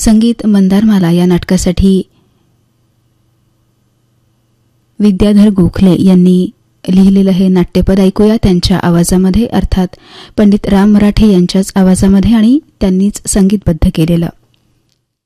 संगीत मंदारमाला या नाटकासाठी विद्याधर गोखले यांनी लिहिलेलं हे नाट्यपद ऐकूया त्यांच्या आवाजामध्ये, अर्थात पंडित राम मराठे यांच्याच आवाजामध्ये, आणि त्यांनीच संगीतबद्ध केलेलं.